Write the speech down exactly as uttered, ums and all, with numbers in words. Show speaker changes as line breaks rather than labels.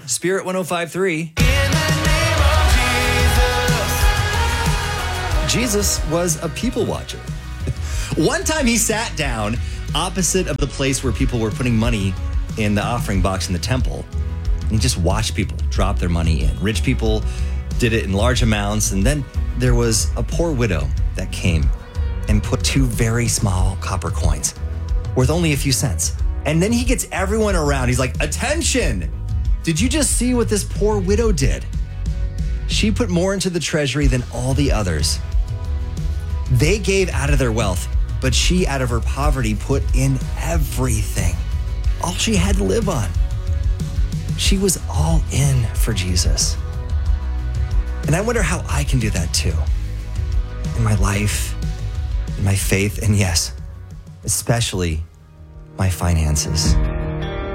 Spirit one oh five three. Jesus was a people watcher. One time he sat down opposite of the place where people were putting money in the offering box in the temple, and he just watched people drop their money in. Rich people did it in large amounts, and then there was a poor widow that came and put two very small copper coins worth only a few cents. And then he gets everyone around. He's like, attention! Did you just see what this poor widow did? She put more into the treasury than all the others. They gave out of their wealth, but she, out of her poverty, put in everything. All she had to live on. She was all in for Jesus. And I wonder how I can do that too. In my life, in my faith, and yes, especially my finances.